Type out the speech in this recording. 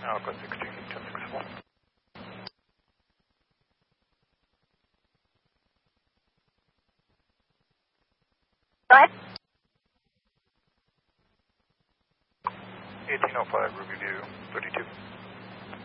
Alpha 16, 1064. Go ahead. 1805, Ruby View, 32.